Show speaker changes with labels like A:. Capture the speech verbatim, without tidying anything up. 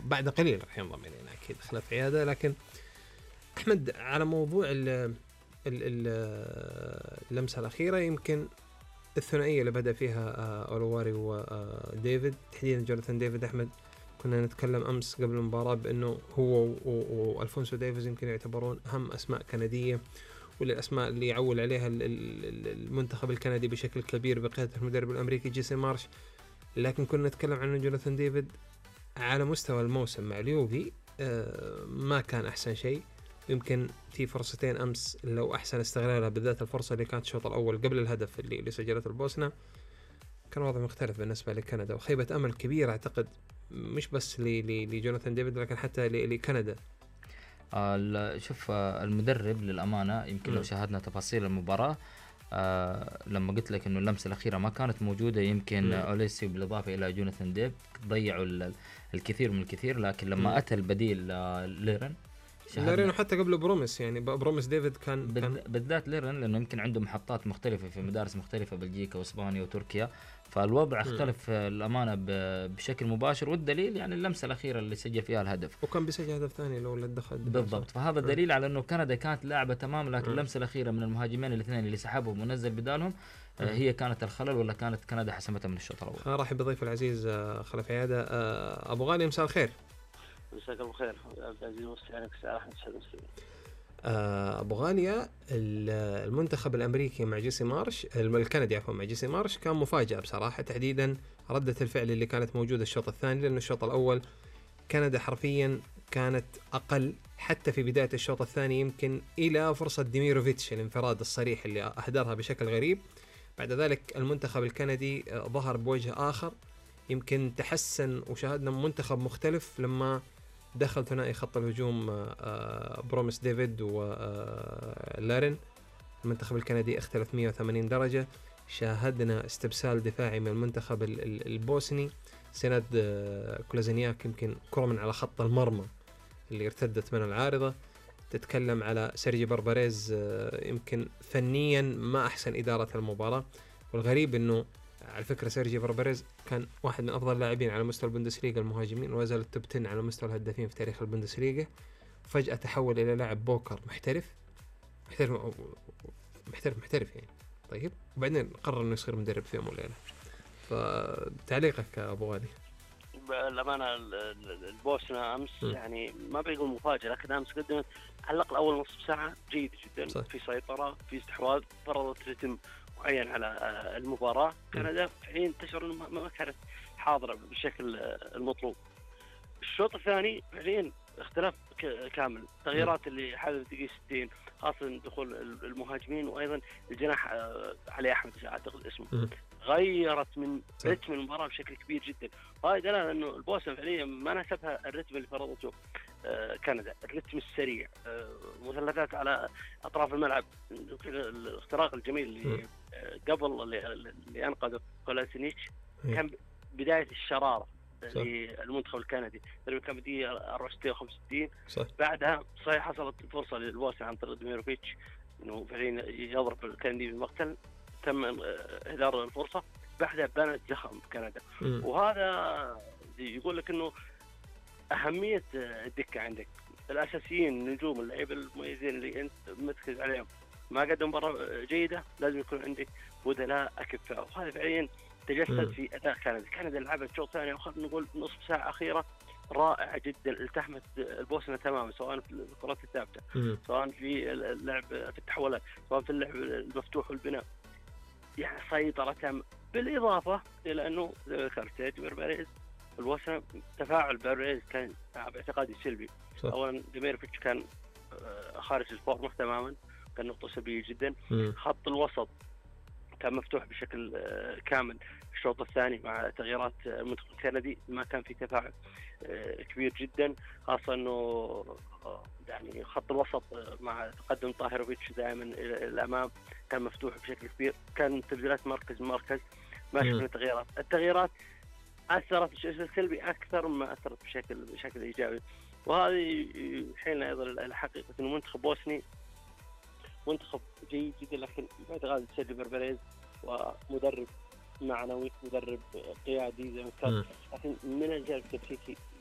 A: وبعد قليل راح ينضم إلينا أكيد خلف عيادة. لكن أحمد على موضوع ال اللمسة الأخيرة، يمكن الثنائية اللي بدأ فيها أولواري وديفيد، تحديدا جوناثان ديفيد. أحمد كنا نتكلم أمس قبل المباراة بأنه هو وألفونسو ديفيز يمكن يعتبرون أهم أسماء كندية، والأسماء اللي يعول عليها المنتخب الكندي بشكل كبير بقيادة المدرب الأمريكي جيسي مارش. لكن كنا نتكلم عن جوناثان ديفيد على مستوى الموسم مع اليوفي ما كان أحسن شيء. يمكن في فرصتين أمس لو أحسن استغلالها، بالذات الفرصة اللي كانت الشوط الأول قبل الهدف اللي, اللي سجلته البوسنة، كان وضع مختلف بالنسبة لكندا، وخيبة أمل كبيرة أعتقد مش بس لجوناثان ديفيد لكن حتى لكندا.
B: آه شوف آه المدرب للأمانة يمكن م. لو شاهدنا تفاصيل المباراة آه لما قلت لك إنه اللمسة الأخيرة ما كانت موجودة، يمكن أوليسي بالإضافة إلى جوناثان ديفيد ضيعوا الكثير من الكثير. لكن لما م. أتى البديل آه ليرن
A: ليرن وحتى قبل بروميس، يعني بروميس ديفيد كان,
B: كان بالذات ليرن لأنه يمكن عنده محطات مختلفة في مدارس مختلفة، بلجيكا وإسبانيا وتركيا، فالوضع اختلف الأمانة بشكل مباشر. والدليل يعني اللمسة الأخيرة اللي سجل فيها الهدف،
A: وكان بيسجل هدف ثاني لو لا دخل
B: بالضبط. فهذا دليل على أنه كندا كانت لاعبة تمام، لكن اللمسة الأخيرة من المهاجمين الاثنين اللي سحبهم ونزل بدالهم هي كانت الخلل، ولا كانت كندا حسمتها من الشوط الأول.
A: راح بضيف العزيز خلف عيادة أبو غالي، مساء الخير.
C: مساك الخير عبد العزيز مستعانك ساعة أحمد سعد المسلمين.
A: أبو غالية، المنتخب الأمريكي مع جيسي مارش، الكندي عفوا مع جيسي مارش، كان مفاجأة بصراحة، تحديدا ردة الفعل اللي كانت موجودة الشوط الثاني. لأن الشوط الأول كندا حرفيا كانت أقل حتى في بداية الشوط الثاني، يمكن إلى فرصة ديميروفيتش الانفراد الصريح اللي أهدرها بشكل غريب. بعد ذلك المنتخب الكندي ظهر بوجه آخر، يمكن تحسن وشاهدنا منتخب مختلف لما دخل ثنائي خط الهجوم بروميس ديفيد ولارين. المنتخب الكندي اختلف مئة وثمانين درجة، شاهدنا استبسال دفاعي من المنتخب البوسني، سند كولازينياك يمكن كرة من على خط المرمى اللي ارتدت من العارضة. تتكلم على سيرجي بربريز، يمكن فنيا ما أحسن إدارة المباراة. والغريب أنه على فكرة سيرجي بربريز كان واحد من أفضل اللاعبين على مستوى البوندسليغا المهاجمين، وزال التوب عشرة على مستوى الهدافين في تاريخ البوندسليغا. فجأة تحول إلى لاعب بوكر محترف محترف محترف محترف يعني. طيب وبعدين قرر إنه يصير مدرب في يوم وليلة. فتعليقك أبو غالي؟
C: الأمانة البوسنة أمس م. يعني ما بيقول مفاجأة، لكن أمس قدمت على الأقل أول نصف ساعة جيد جدا. صح. في سيطرة، في استحواذ، فرضت رتم معين على المباراة. كندا حين تشعر أنه ما كانت حاضرة بالشكل المطلوب. الشوط الثاني فعليا اختلاف كامل، التغييرات اللي حدثت دقيقة ستين، خاصة دخول المهاجمين، وأيضا الجناح علي أحمد أعتقد اسمه، غيرت من رتم المباراة بشكل كبير جدا. وهذا دلالة أنه البوسنة فعليا ما ناسبها الرتم اللي فرضته كندا، الرتم السريع، مثلثات على أطراف الملعب، الاختراق الجميل اللي قبل اللي, اللي أنقذه كولاسينيتش كان بداية الشرارة للمنتخب الكندي. كان بدي أربعة وستين وخمسة وستين. بعدها صحيح حصلت فرصة للبوسنة عن طريق ديميروفيتش إنه فعليا يضرب الكندي بالمقتل، تم إهدار الفرصة. بعدها بنت زخم كندا. م. وهذا يقول لك إنه أهمية الدكة عندك، الأساسيين النجوم اللعيبة المميزين اللي أنت متركز عليهم ما قدموا مباراة جيدة، لازم يكون عندك بدلاء أكفاء. وهذا فعليا تجسد في أداء كندا. كندا لعبت شوط ثاني وخلنا نقول نصف ساعة أخيرة رائعة جدا، التحمت البوسنة تماما، سواء في الكرات الثابتة، سواء في اللعب في التحولات، سواء في اللعب المفتوح والبناء، يعني سيطرة تامة. بالإضافة إلى أنه كارتيج بربريز البوسنة تفاعل بربريز كان باعتقادي سلبي. أولا ديميروفيتش كان خارج الفورمة تماما، كان نقطة سلبية جدا. م. خط الوسط كان مفتوح بشكل كامل. الشوط الثاني مع تغييرات المنتخب الكندي ما كان في تفاعل كبير جدا، خاصة أنه يعني خط الوسط مع تقدم طاهروفيتش دائما إلى الأمام كان مفتوح بشكل كبير. كان تبديلات مركز مركز ما شفنا تغييرات. التغييرات أثرت بشكل سلبي أكثر مما أثرت بشكل بشكل إيجابي. وهذه حين أيضا الحقيقة أنه منتخب بوسني منتخب جيد جدا، لكن باعتقاد سيرجي بربريز ومدرب معنوي، مدرب قيادي زي ما كان، لكن من الجانب التكتيكي